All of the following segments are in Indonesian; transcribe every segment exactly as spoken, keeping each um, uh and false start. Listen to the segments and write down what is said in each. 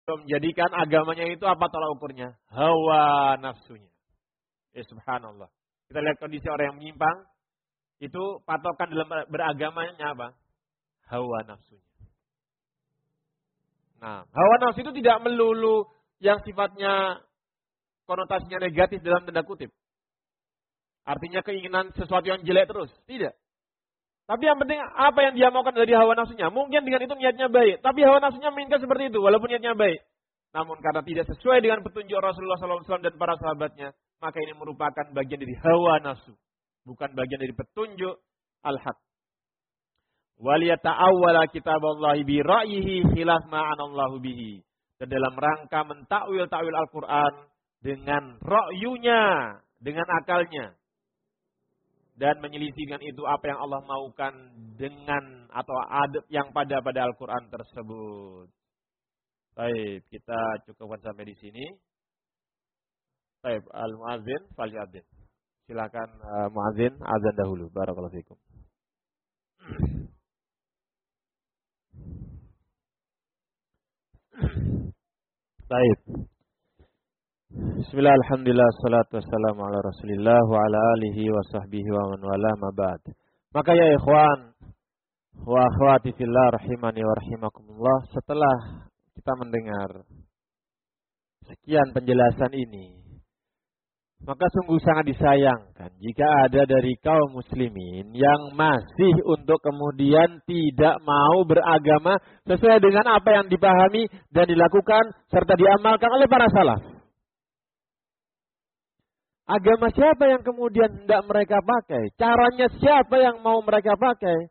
menjadikan agamanya itu apa tolak ukurnya? Hawa nafsunya. Ya subhanallah. Kita lihat kondisi orang yang menyimpang, itu patokan dalam beragamanya apa? Hawa nafsunya. Nah, hawa nafsu itu tidak melulu yang sifatnya konotasinya negatif dalam tanda kutip. Artinya keinginan sesuatu yang jelek terus. Tidak. Tapi yang penting apa yang dia maukan dari hawa nafsunya. Mungkin dengan itu niatnya baik. Tapi hawa nafsunya menginginkan seperti itu walaupun niatnya baik. Namun karena tidak sesuai dengan petunjuk Rasulullah shallallahu alaihi wasallam dan para sahabatnya. Maka ini merupakan bagian dari hawa nafsu. Bukan bagian dari petunjuk al-haq. Waliyata'awwala kitaballahi bi ra'yihi khilaf ma'anallahu bihi. Dan dalam rangka mentakwil takwil Al-Quran dengan ra'yunya, dengan akalnya. Dan menyelisih dengan itu apa yang Allah maukan dengan atau adab yang pada pada Al-Quran tersebut. Baik, kita cukupkan sampai di sini. Baik, al-muadzin falyadzin. Silakan uh, muadzin azan dahulu. Barakallahu fikum. Baik. Bismillah, alhamdulillah, salatu wassalamu ala rasulillah wa ala alihi wa sahbihi wa man wala ma ba'd. Maka ya ikhwan wa akhwati fillah rahimani wa rahimakumullah, setelah kita mendengar sekian penjelasan ini, maka sungguh sangat disayangkan jika ada dari kaum muslimin yang masih untuk kemudian tidak mau beragama sesuai dengan apa yang dipahami dan dilakukan serta diamalkan oleh para salaf. Agama siapa yang kemudian hendak mereka pakai? Caranya siapa yang mau mereka pakai?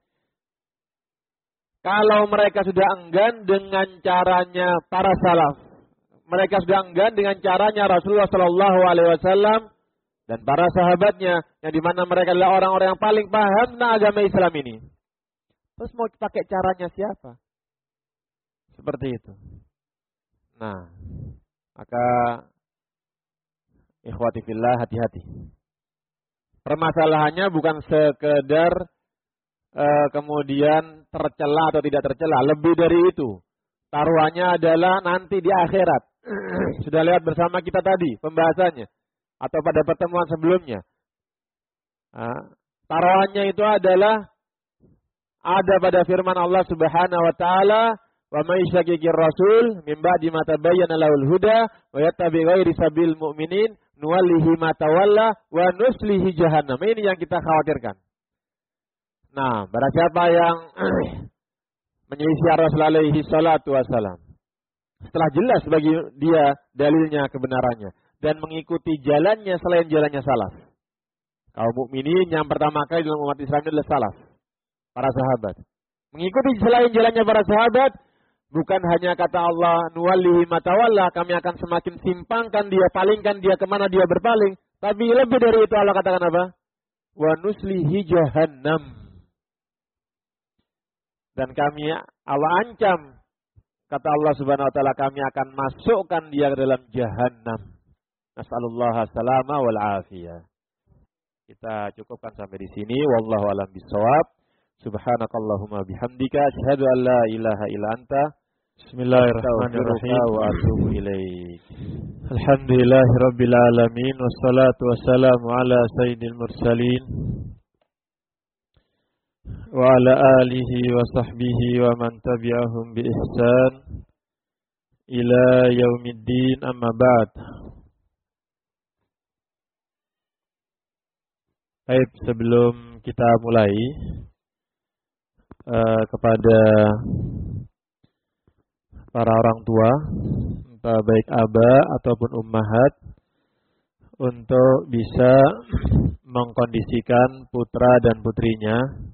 Kalau mereka sudah enggan dengan caranya para salaf, mereka sudah enggan dengan caranya Rasulullah Shallallahu Alaihi Wasallam dan para sahabatnya, yang dimana mereka adalah orang-orang yang paling paham tentang agama Islam ini. Terus mau pakai caranya siapa? Seperti itu. Nah, maka ikhwati fillah, hati-hati. Permasalahannya bukan sekedar uh, kemudian tercela atau tidak tercela, lebih dari itu. Taruhannya adalah nanti di akhirat. Sudah lihat bersama kita tadi pembahasannya atau pada pertemuan sebelumnya. Nah, taruhannya itu adalah ada pada firman Allah Subhanahu wa taala, wa may yushaqiqir rasul min ba'di ma tabayyana lahul huda wa yattabi' ghairi sabil mu'minin nuwallihi ma tawalla wa nuslihi jahannam. Ini yang kita khawatirkan. Nah, barang siapa yang menyelisih Rasulullah alaihi salatu wasalam, setelah jelas bagi dia dalilnya kebenarannya dan mengikuti jalannya selain jalannya salaf. Kaum mukminin yang pertama kali dalam umat Islam adalah salaf, para sahabat. Mengikuti selain jalannya para sahabat, bukan hanya kata Allah nuwallihi matawalla, kami akan semakin simpangkan dia, palingkan dia kemana dia berpaling. Tapi lebih dari itu Allah katakan apa? Wa nuslihi jahannam. Dan kami, Allah ancam, kata Allah Subhanahu wa taala, kami akan masukkan dia ke dalam jahannam. Nas'alullah salama wal afiyah. Kita cukupkan sampai di sini. Wallahu a'lam bishawab. Subhanakallahumma bihamdika asyhadu an la ilaha illa anta bismillahirrahmanirrahim wa atubu ilaik. Alhamdulillahirabbil alamin wassalatu wassalamu ala sayyidil mursalin wa ala alihi wa sahbihi wa man tabi'ahum bi ihsan ila yaumiddin, amma ba'd. Baik, sebelum kita mulai uh, kepada para orang tua, entah baik aba ataupun ummahat, untuk bisa mengkondisikan putra dan putrinya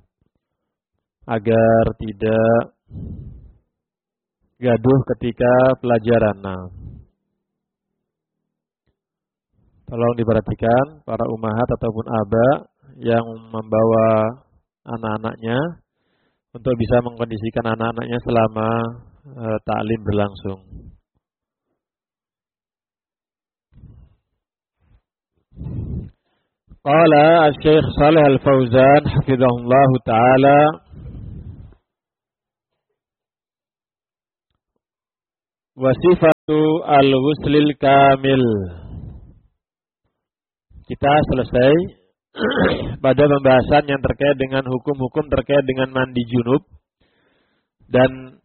agar tidak gaduh ketika pelajaran. Nah, tolong diperhatikan para ummahat ataupun aba yang membawa anak-anaknya untuk bisa mengkondisikan anak-anaknya selama e, ta'lim berlangsung. Qala Syekh Shalih Al-Fauzan hafizahullah taala, wa sifat Itu al-ghuslil kamil. Kita selesai pada pembahasan yang terkait dengan hukum-hukum terkait dengan mandi junub dan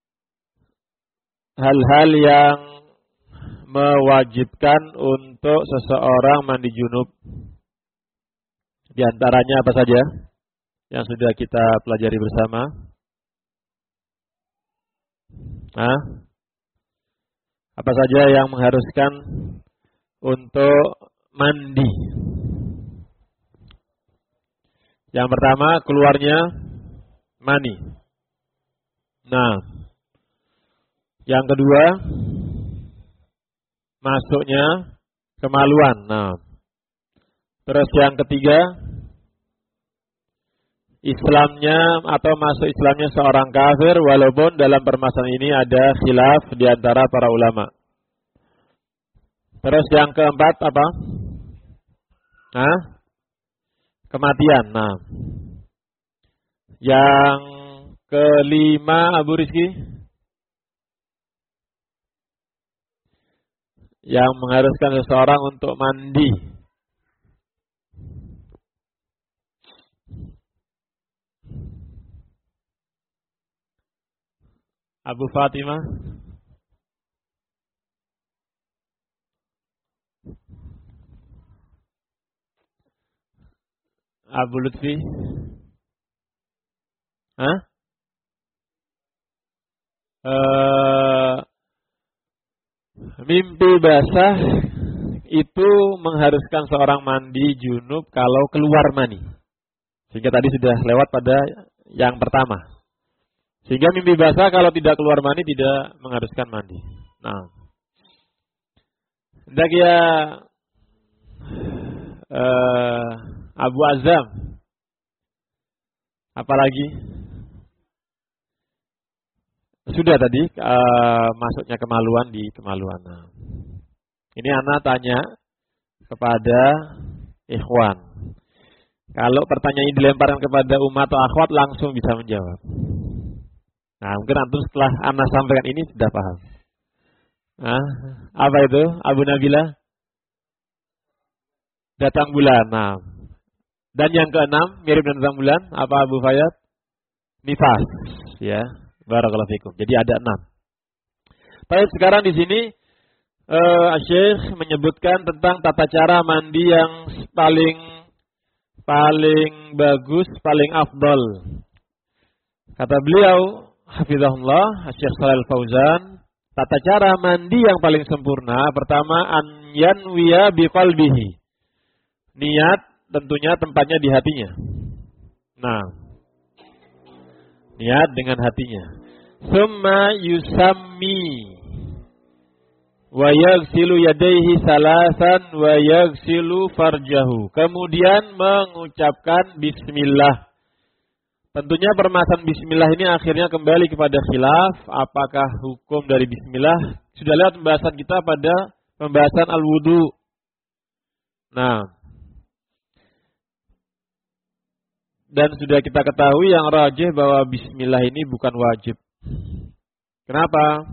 hal-hal yang mewajibkan untuk seseorang mandi junub. Di antaranya apa saja yang sudah kita pelajari bersama? Hah? Apa saja yang mengharuskan untuk mandi? Yang pertama, keluarnya mani. Nah, yang kedua, masuknya kemaluan. Nah, terus yang ketiga, Islamnya atau masuk Islamnya seorang kafir, walaupun dalam permasalahan ini ada khilaf di antara para ulama. Terus yang keempat apa? Hah? Kematian. Nah, yang kelima Abu Rizki, yang mengharuskan seseorang untuk mandi. Abu Fatimah. Abu Lutfi. Hah? Uh, mimpi basah itu mengharuskan seorang mandi junub kalau keluar mani. Sehingga tadi sudah lewat pada yang pertama. Sehingga mimpi basah kalau tidak keluar mani tidak mengharuskan mandi. Nah, hendak ya uh, Abu Azam. Apalagi? Sudah tadi uh, masuknya kemaluan di kemaluan. Nah, ini anak tanya kepada ikhwan. Kalau pertanyaan ini dilemparkan kepada umat atau akhwat langsung bisa menjawab. Nah, mungkin antum setelah anak sampaikan ini sudah paham. Nah, apa itu? Abu Nabila? Datang bulan. Nah, dan yang keenam mirip dengan datang bulan. Apa Abu Fayyad? Nifas. Ya, barakallahu fikum. Jadi ada enam. Baik, sekarang di sini uh, Syekh menyebutkan tentang tata cara mandi yang paling paling bagus, paling afdal. Kata beliau, hafizahullah, Syekh Shalal Fauzan, tata cara mandi yang paling sempurna, pertama an yanwiya biqalbihi. Niat tentunya tempatnya di hatinya. Nah, niat dengan hatinya. Summa yusammi wa yaghsilu yadayhi salasan wa yaghsilu farjahu. Kemudian mengucapkan bismillah. Tentunya permasalahan bismillah ini akhirnya kembali kepada khilaf. Apakah hukum dari bismillah? Sudah lihat pembahasan kita pada pembahasan al-wudu. Nah, dan sudah kita ketahui yang rajih bahwa bismillah ini bukan wajib. Kenapa?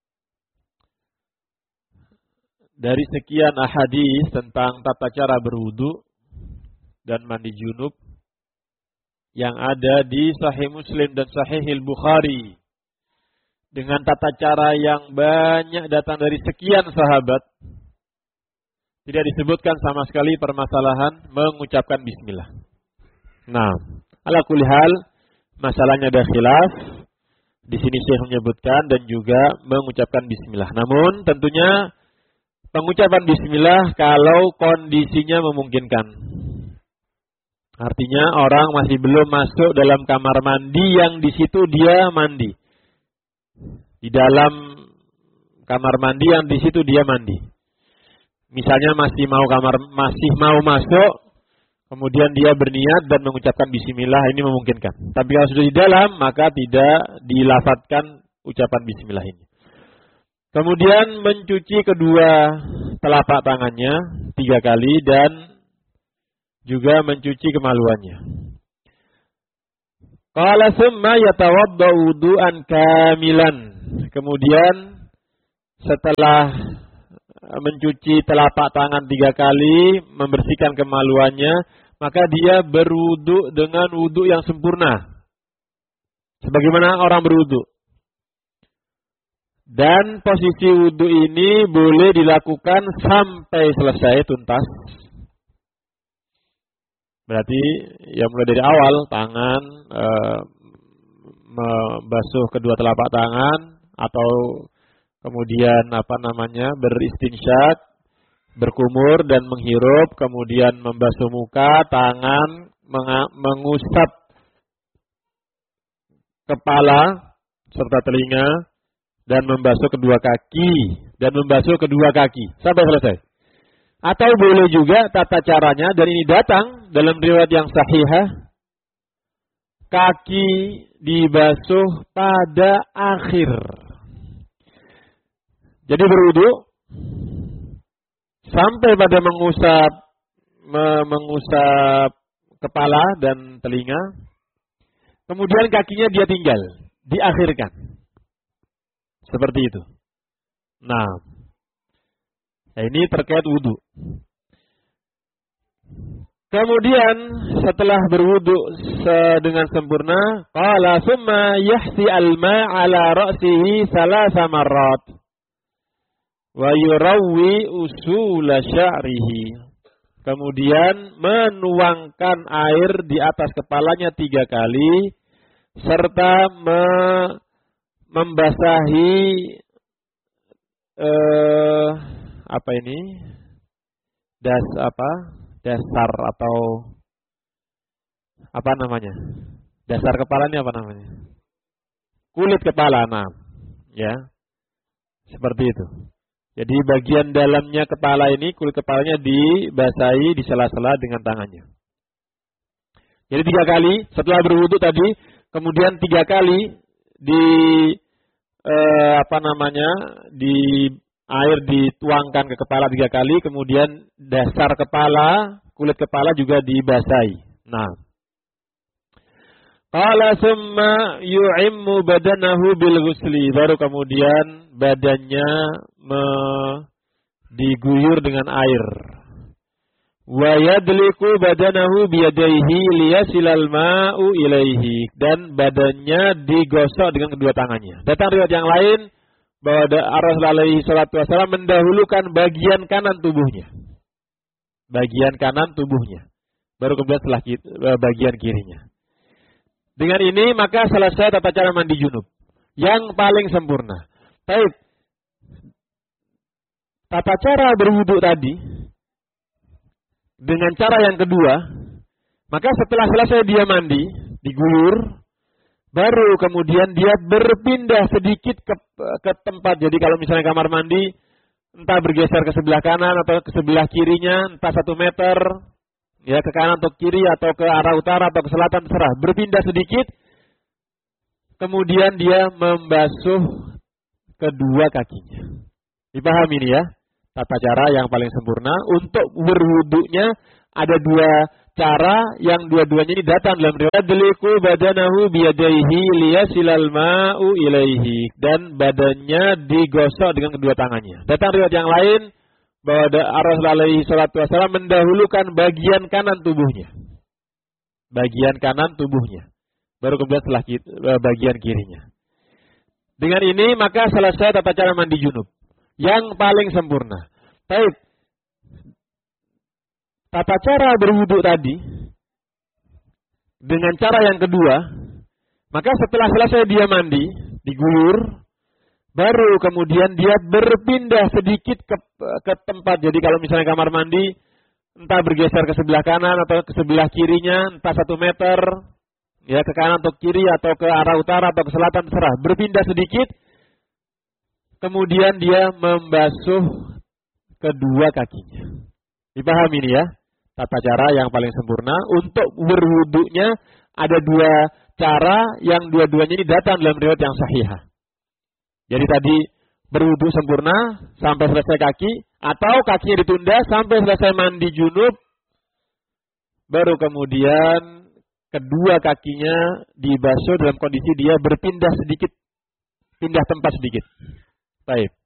Dari sekian ahadis tentang tata cara berwudu dan mandi junub yang ada di Sahih Muslim dan Sahih Bukhari dengan tata cara yang banyak datang dari sekian sahabat, tidak disebutkan sama sekali permasalahan mengucapkan bismillah. Nah, ala kulli hal masalahnya ada khilaf. Di sini Syekh menyebutkan dan juga mengucapkan bismillah. Namun tentunya pengucapan bismillah kalau kondisinya memungkinkan. Artinya orang masih belum masuk dalam kamar mandi yang di situ dia mandi. Di dalam kamar mandi yang di situ dia mandi. Misalnya masih mau kamar masih mau masuk, kemudian dia berniat dan mengucapkan bismillah, ini memungkinkan. Tapi kalau sudah di dalam, maka tidak dilafadzkan ucapan bismillah ini. Kemudian mencuci kedua telapak tangannya tiga kali dan juga mencuci kemaluannya. Qala summa yatawadda wudu'an kamilan. Kemudian setelah mencuci telapak tangan tiga kali, membersihkan kemaluannya, maka dia berwudu dengan wudu yang sempurna. Sebagaimana orang berwudu. Dan posisi wudu ini boleh dilakukan sampai selesai tuntas. Berarti ya mulai dari awal tangan e, membasuh kedua telapak tangan atau kemudian apa namanya beristinsyak, berkumur dan menghirup, kemudian membasuh muka, tangan, mengusap kepala serta telinga dan membasuh kedua kaki dan membasuh kedua kaki sampai selesai. Atau boleh juga tata caranya, dan ini datang dalam riwayat yang sahihah, kaki dibasuh pada akhir. Jadi berwudu sampai pada mengusap mengusap kepala dan telinga, kemudian kakinya dia tinggal, diakhirkan. Seperti itu. Nah, ini terkait wudu. Kemudian setelah berwudu dengan sempurna, qala summa yahsi al-ma' ala ra'sihi salasa marrat wa yurawwi usul sya'rihi. Kemudian menuangkan air di atas kepalanya tiga kali serta me membasahi eh, apa ini das apa dasar atau apa namanya dasar kepalanya apa namanya kulit kepala, nah ya seperti itu. Jadi bagian dalamnya kepala ini, kulit kepalanya dibasahi di sela-sela dengan tangannya. Jadi tiga kali setelah berwudu tadi, kemudian tiga kali di eh, apa namanya di air dituangkan ke kepala tiga kali, kemudian dasar kepala, kulit kepala juga dibasahi. Nah, qala summa yu'immu badanahu bil ghusli, baru kemudian badannya me, diguyur dengan air. Wa yadliku badanahu biyadaihi liyasilal ma'u ilaihi, dan badannya digosok dengan kedua tangannya. Datang riwayat yang lain bahwa Rasulullah alaihi salatu wasallam mendahulukan bagian kanan tubuhnya. Bagian kanan tubuhnya. Baru kemudian setelah bagian kirinya. Dengan ini maka selesai tata cara mandi junub yang paling sempurna. Baik. Tata cara berwudu tadi dengan cara yang kedua, maka setelah selesai dia mandi, diguyur, baru kemudian dia berpindah sedikit ke, ke tempat. Jadi kalau misalnya kamar mandi, entah bergeser ke sebelah kanan atau ke sebelah kirinya, entah satu meter, ya ke kanan atau kiri atau ke arah utara atau ke selatan, terserah. Berpindah sedikit, kemudian dia membasuh kedua kakinya. Dipahami ini ya? Tata cara yang paling sempurna untuk berwudunya ada dua cara yang dua-duanya ini datang dalam riwayat deliku badanahu biyadaihi liyasilal ma'u ilaihi, dan badannya digosok dengan kedua tangannya. Datang riwayat yang lain bahwa Rasulullah alaihi salatu wasallam mendahulukan bagian kanan tubuhnya. Bagian kanan tubuhnya. Baru kemudian setelah bagian kirinya. Dengan ini maka selesai tata cara mandi junub yang paling sempurna. Baik. Tata cara berwudu tadi dengan cara yang kedua, maka setelah selesai dia mandi, diguyur, baru kemudian dia berpindah sedikit ke, ke tempat. Jadi kalau misalnya kamar mandi, entah bergeser ke sebelah kanan atau ke sebelah kirinya, entah satu meter, ya ke kanan atau kiri atau ke arah utara atau ke selatan, terserah. Berpindah sedikit, kemudian dia membasuh kedua kakinya. Dipahami ini ya? Tata cara yang paling sempurna untuk berwudunya ada dua cara yang dua-duanya ini datang dalam riwayat yang sahihah. Jadi tadi berwudu sempurna sampai selesai kaki, atau kakinya ditunda sampai selesai mandi junub, baru kemudian kedua kakinya dibasuh dalam kondisi dia berpindah sedikit, pindah tempat sedikit. Baik.